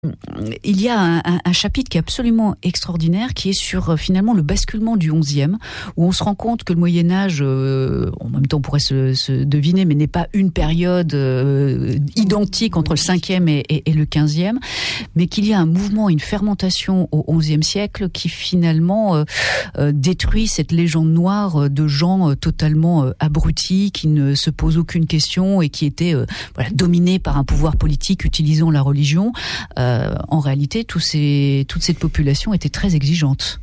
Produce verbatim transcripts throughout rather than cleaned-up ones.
Il y a un, un, un chapitre qui est absolument extraordinaire, qui est sur euh, finalement le basculement du onzième, où on se rend compte que le Moyen-Âge, euh, en même temps on pourrait se, se deviner, mais n'est pas une période euh, identique entre le cinquième et, et, et le quinzième, mais qu'il y a un mouvement, une fermentation au onzième siècle qui finalement euh, euh, détruit cette légende noire de gens euh, totalement euh, abrutis, qui ne se posent aucune question et qui étaient euh, voilà, dominés par un pouvoir politique utilisant la religion. Euh, Euh, en réalité, tous ces, toute cette population était très exigeante.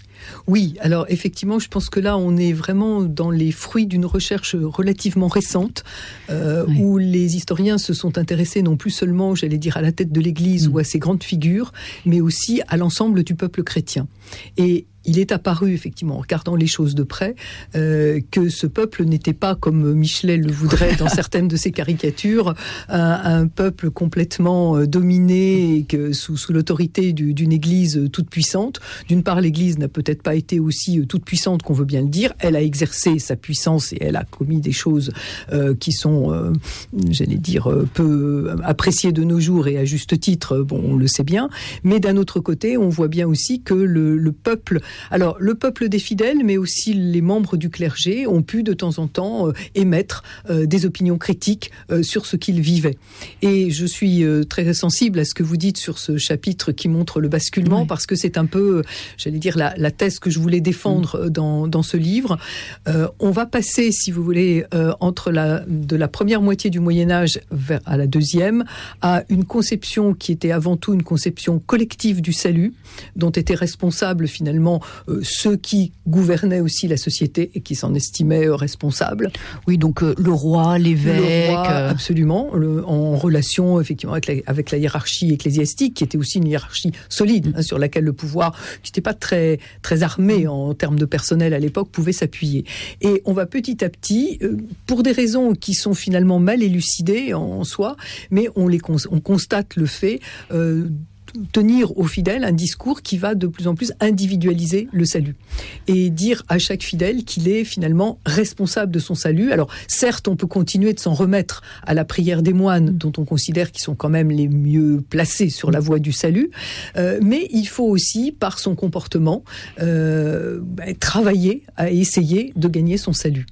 Oui, alors effectivement, je pense que là, on est vraiment dans les fruits d'une recherche relativement récente, euh, oui. où les historiens se sont intéressés non plus seulement, j'allais dire, à la tête de l'Église mmh. ou à ses grandes figures, mais aussi à l'ensemble du peuple chrétien. Et il est apparu, effectivement, en regardant les choses de près, euh, que ce peuple n'était pas, comme Michelet le voudrait dans certaines de ses caricatures, un, un peuple complètement euh, dominé et que, sous, sous l'autorité du, d'une Église toute puissante. D'une part, l'Église n'a peut-être pas été aussi euh, toute puissante qu'on veut bien le dire. Elle a exercé sa puissance et elle a commis des choses euh, qui sont, euh, j'allais dire, euh, peu appréciées de nos jours et à juste titre, bon, on le sait bien. Mais d'un autre côté, on voit bien aussi que le, le peuple... Alors, le peuple des fidèles, mais aussi les membres du clergé ont pu de temps en temps euh, émettre euh, des opinions critiques euh, sur ce qu'ils vivaient. Et je suis euh, très sensible à ce que vous dites sur ce chapitre qui montre le basculement, oui. parce que c'est un peu, euh, j'allais dire, la, la thèse que je voulais défendre euh, dans, dans ce livre. Euh, on va passer, si vous voulez, euh, entre la, de la première moitié du Moyen-Âge vers, à la deuxième, à une conception qui était avant tout une conception collective du salut, dont étaient responsables finalement Euh, ceux qui gouvernaient aussi la société et qui s'en estimaient euh, responsables. Oui, donc euh, le roi, l'évêque... Le roi, euh... absolument, le, en relation effectivement avec la, avec la hiérarchie ecclésiastique, qui était aussi une hiérarchie solide, mmh. hein, sur laquelle le pouvoir, qui n'était pas très, très armé en termes de personnel à l'époque, pouvait s'appuyer. Et on va petit à petit, euh, pour des raisons qui sont finalement mal élucidées en, en soi, mais on, les cons- on constate le fait... Euh, tenir aux fidèles un discours qui va de plus en plus individualiser le salut et dire à chaque fidèle qu'il est finalement responsable de son salut. Alors certes, on peut continuer de s'en remettre à la prière des moines, dont on considère qu'ils sont quand même les mieux placés sur la voie du salut, euh, mais il faut aussi, par son comportement, euh, bah, travailler à essayer de gagner son salut.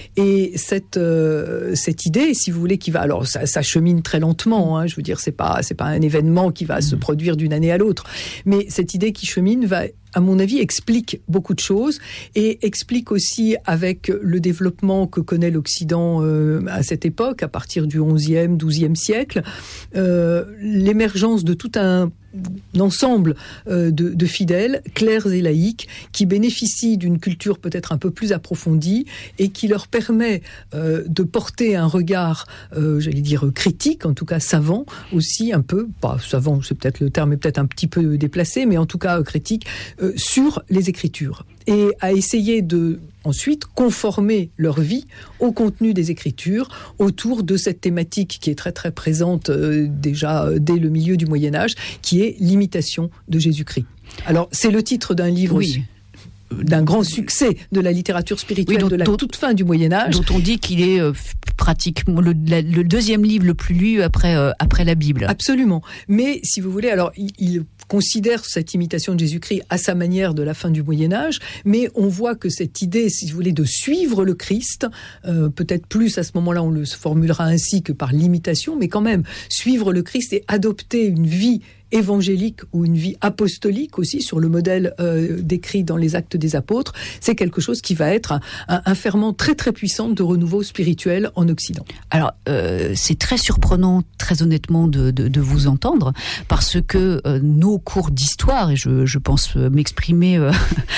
Et cette euh, cette idée, si vous voulez, qui va, alors ça, ça chemine très lentement, hein, je veux dire, c'est pas c'est pas un événement qui va mmh. se produire d'une année à l'autre, mais cette idée qui chemine va, à mon avis, explique beaucoup de choses et explique aussi, avec le développement que connaît l'Occident euh, à cette époque, à partir du onzième, douzième siècle, euh, l'émergence de tout un ensemble euh, de, de fidèles, clercs et laïcs, qui bénéficient d'une culture peut-être un peu plus approfondie et qui leur permet euh, de porter un regard, euh, j'allais dire critique, en tout cas savant aussi un peu, pas savant, c'est peut-être le terme est peut-être un petit peu déplacé, mais en tout cas euh, critique, euh, sur les Écritures. Et à essayer de ensuite conformer leur vie au contenu des Écritures autour de cette thématique qui est très très présente euh, déjà euh, dès le milieu du Moyen-Âge, qui est l'imitation de Jésus-Christ. Alors c'est le titre d'un livre oui. d'un grand succès de la littérature spirituelle oui, dont, de la dont, toute fin du Moyen-Âge. Dont on dit qu'il est euh, pratiquement le, la, le deuxième livre le plus lu après, euh, après la Bible. Absolument. Mais si vous voulez, alors il, il considère cette imitation de Jésus-Christ à sa manière de la fin du Moyen-Âge, mais on voit que cette idée, si vous voulez, de suivre le Christ, euh, peut-être plus à ce moment-là, on le formulera ainsi que par l'imitation, mais quand même, suivre le Christ et adopter une vie évangélique ou une vie apostolique aussi, sur le modèle euh, décrit dans les Actes des Apôtres, c'est quelque chose qui va être un, un, un ferment très très puissant de renouveau spirituel en Occident. Alors, euh, c'est très surprenant, très honnêtement, de, de, de vous entendre, parce que euh, nos cours d'histoire, et je, je pense m'exprimer euh,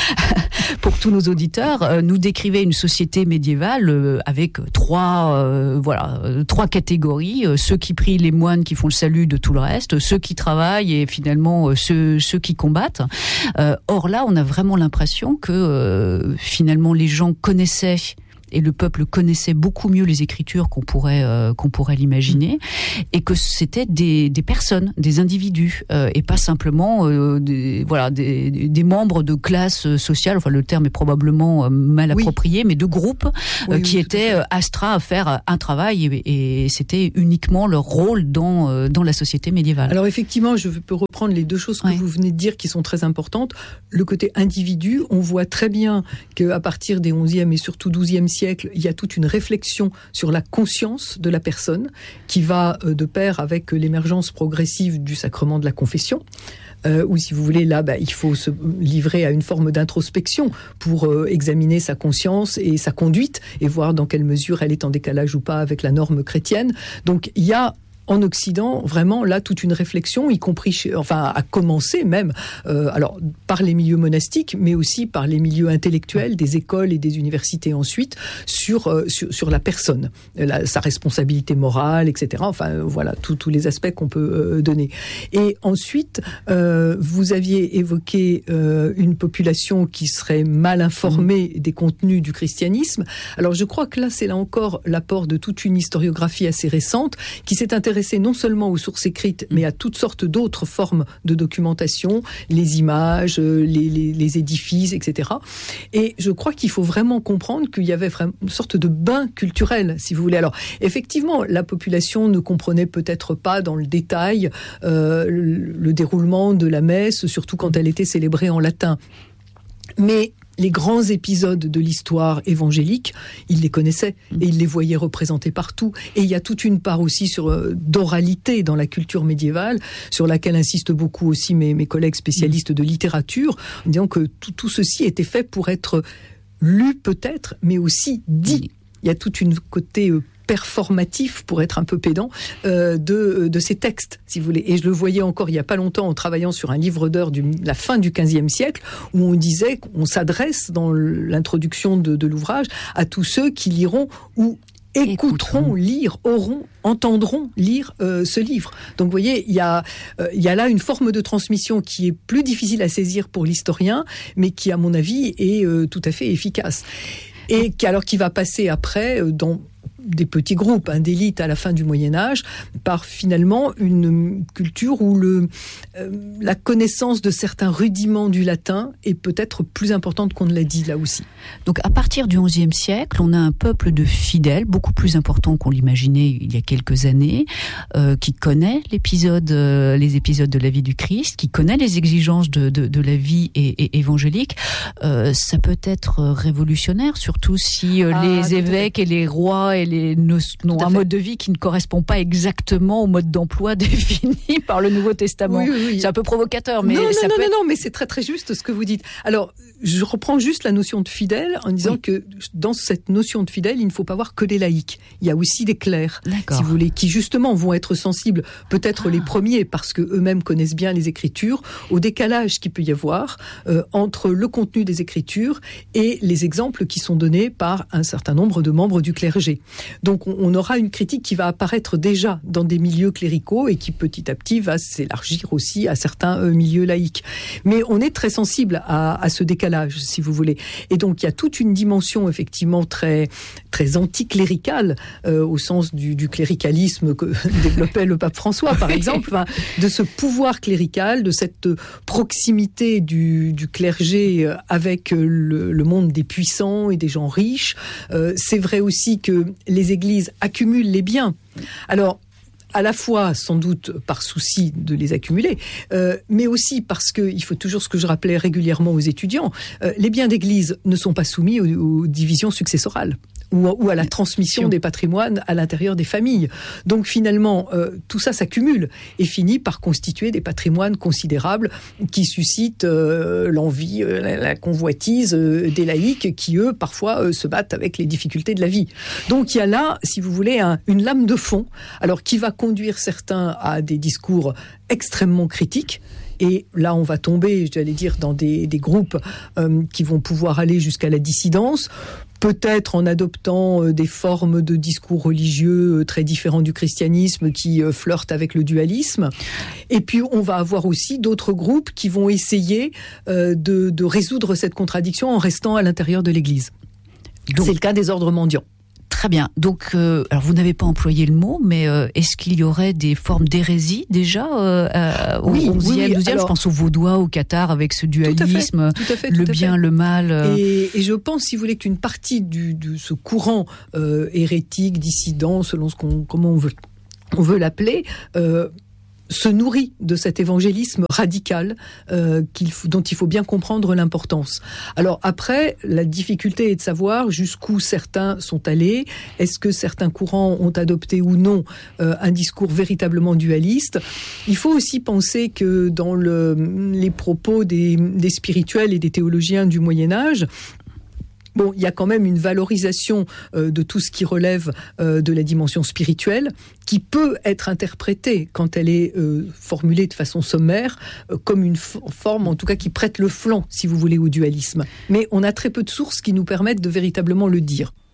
pour tous nos auditeurs, euh, nous décrivaient une société médiévale euh, avec trois, euh, voilà, euh, trois catégories, euh, ceux qui prient, les moines qui font le salut de tout le reste, ceux qui travaillent et finalement euh, ceux, ceux qui combattent. Euh, or là, on a vraiment l'impression que euh, finalement les gens connaissaient et le peuple connaissait beaucoup mieux les Écritures qu'on pourrait euh, qu'on pourrait l'imaginer, et que c'était des, des personnes, des individus, euh, et pas simplement euh, des, voilà des, des membres de classes sociales. Enfin, le terme est probablement euh, mal approprié, oui. mais de groupes euh, oui, qui oui, étaient euh, astreints à faire un travail, et, et c'était uniquement leur rôle dans euh, dans la société médiévale. Alors effectivement, je peux reprendre les deux choses que ouais. vous venez de dire qui sont très importantes. Le côté individu, on voit très bien qu'à partir des onzième et surtout douzième siècle, il y a toute une réflexion sur la conscience de la personne qui va de pair avec l'émergence progressive du sacrement de la confession. Euh, ou si vous voulez, là, bah, il faut se livrer à une forme d'introspection pour euh, examiner sa conscience et sa conduite et voir dans quelle mesure elle est en décalage ou pas avec la norme chrétienne. Donc, il y a en Occident, vraiment, là, toute une réflexion, y compris, chez, enfin, à commencer même, euh, alors, par les milieux monastiques, mais aussi par les milieux intellectuels, des écoles et des universités ensuite, sur, euh, sur, sur la personne, la, sa responsabilité morale, et cetera. Enfin, euh, voilà, tous les aspects qu'on peut euh, donner. Et ensuite, euh, vous aviez évoqué euh, une population qui serait mal informée mmh. des contenus du christianisme. Alors, je crois que là, c'est là encore l'apport de toute une historiographie assez récente, qui s'est intéressée non seulement aux sources écrites, mais à toutes sortes d'autres formes de documentation, les images, les, les, les édifices, et cetera. Et je crois qu'il faut vraiment comprendre qu'il y avait vraiment une sorte de bain culturel, si vous voulez. Alors, effectivement, la population ne comprenait peut-être pas dans le détail euh, le, le déroulement de la messe, surtout quand elle était célébrée en latin. Mais les grands épisodes de l'histoire évangélique, il les connaissait et il les voyait représentés partout. Et il y a toute une part aussi sur, euh, d'oralité dans la culture médiévale, sur laquelle insistent beaucoup aussi mes, mes collègues spécialistes de littérature, en disant que tout, tout ceci était fait pour être lu peut-être, mais aussi dit. Il y a toute une côté euh, performatif, pour être un peu pédant, euh, de, de ces textes, si vous voulez. Et je le voyais encore il n'y a pas longtemps en travaillant sur un livre d'heures de la fin du quinzième siècle, où on disait qu'on s'adresse dans l'introduction de, de l'ouvrage à tous ceux qui liront ou écouteront, écouteront. lire, auront, entendront lire euh, ce livre. Donc vous voyez, il y a, euh, il y a là une forme de transmission qui est plus difficile à saisir pour l'historien, mais qui, à mon avis, est euh, tout à fait efficace. Et qui, alors, qui va passer après euh, dans des petits groupes hein, d'élites à la fin du Moyen-Âge, par finalement une culture où le, euh, la connaissance de certains rudiments du latin est peut-être plus importante qu'on ne l'a dit là aussi. Donc à partir du onzième siècle, on a un peuple de fidèles, beaucoup plus important qu'on l'imaginait il y a quelques années, euh, qui connaît l'épisode, euh, les épisodes de la vie du Christ, qui connaît les exigences de, de, de la vie et, et évangélique. Euh, ça peut être révolutionnaire, surtout si euh, ah, les évêques et les rois et les n'ont un mode de vie qui ne correspond pas exactement au mode d'emploi défini par le Nouveau Testament. Oui, oui, oui. C'est un peu provocateur, mais non, non, ça non, peut non, être... non, mais c'est très très juste ce que vous dites. Alors, je reprends juste la notion de fidèle en disant oui. que dans cette notion de fidèle, il ne faut pas voir que des laïcs. Il y a aussi des clercs, D'accord. si vous voulez, qui justement vont être sensibles, peut-être ah. les premiers, parce que eux-mêmes connaissent bien les Écritures, au décalage qu'il peut y avoir euh, entre le contenu des Écritures et les exemples qui sont donnés par un certain nombre de membres du clergé. Donc on aura une critique qui va apparaître déjà dans des milieux cléricaux et qui petit à petit va s'élargir aussi à certains milieux laïcs. Mais on est très sensible à, à ce décalage, si vous voulez. Et donc il y a toute une dimension effectivement très, très anticléricale, euh, au sens du, du cléricalisme que développait le pape François, par exemple, hein, de ce pouvoir clérical, de cette proximité du, du clergé avec le, le monde des puissants et des gens riches. Euh, c'est vrai aussi que les églises accumulent les biens. Alors, à la fois, sans doute, par souci de les accumuler, euh, mais aussi parce que, il faut toujours ce que je rappelais régulièrement aux étudiants, euh, les biens d'église ne sont pas soumis aux, aux divisions successorales. Ou, ou à la transmission des patrimoines à l'intérieur des familles. Donc finalement, euh, tout ça s'accumule et finit par constituer des patrimoines considérables qui suscitent euh, l'envie, euh, la, la convoitise euh, des laïcs qui, eux, parfois euh, se battent avec les difficultés de la vie. Donc il y a là, si vous voulez, un, une lame de fond, alors qui va conduire certains à des discours extrêmement critiques. Et là, on va tomber, j'allais dire, dans des, des groupes euh, qui vont pouvoir aller jusqu'à la dissidence, peut-être en adoptant euh, des formes de discours religieux euh, très différents du christianisme qui euh, flirtent avec le dualisme. Et puis, on va avoir aussi d'autres groupes qui vont essayer euh, de, de résoudre cette contradiction en restant à l'intérieur de l'Église. Donc, c'est le cas des ordres mendiants. Très bien. Donc, euh, alors vous n'avez pas employé le mot, mais euh, est-ce qu'il y aurait des formes d'hérésie déjà euh, euh, au oui, onzième, oui, oui. douzième Alors, je pense aux Vaudois, au Cathare, avec ce dualisme, tout à fait, tout à fait, le tout à bien, fait. le mal. Euh... Et, et je pense, si vous voulez, qu'une partie du, de ce courant euh, hérétique, dissident, selon ce qu'on, comment on veut, on veut l'appeler, euh, se nourrit de cet évangélisme radical euh, qu'il, dont il faut bien comprendre l'importance. Alors après, la difficulté est de savoir jusqu'où certains sont allés. Est-ce que certains courants ont adopté ou non euh, un discours véritablement dualiste ? Il faut aussi penser que dans le, les propos des, des spirituels et des théologiens du Moyen-Âge, bon, il y a quand même une valorisation euh, de tout ce qui relève euh, de la dimension spirituelle, qui peut être interprétée, quand elle est euh, formulée de façon sommaire, euh, comme une f- forme, en tout cas, qui prête le flanc, si vous voulez, au dualisme. Mais on a très peu de sources qui nous permettent de véritablement le dire.